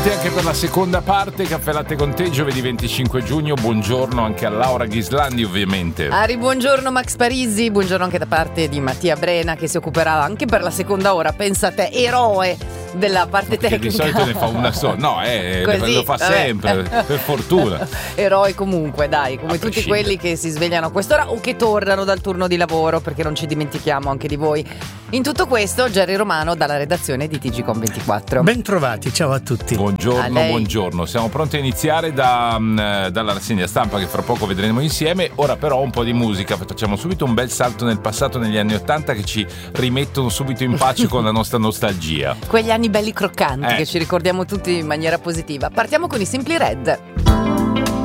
pronti anche per la seconda parte. Caffè Latte Conte, giovedì 25 giugno. Buongiorno anche a Laura Ghislandi, ovviamente. Ari, buongiorno Max Parisi, buongiorno anche da parte di Mattia Brena, che si occuperà anche per la seconda ora, pensa a te, eroe della parte tecnica. Che di solito ne fa una sola, no, Così, lo fa sempre, per fortuna. Eroi comunque, dai, come tutti prescindere. quelli che si svegliano a quest'ora o che tornano dal turno di lavoro, perché non ci dimentichiamo anche di voi. In tutto questo, Gerry Romano dalla redazione di TGcom24. Ben trovati, ciao a tutti. Buongiorno, buongiorno. Siamo pronti a iniziare dalla rassegna stampa che fra poco vedremo insieme. Ora però un po' di musica. Facciamo subito un bel salto nel passato, negli anni '80, che ci rimettono subito in pace con la nostra nostalgia. Quegli anni belli croccanti Eh. che ci ricordiamo tutti in maniera positiva. Partiamo con i Simply Red.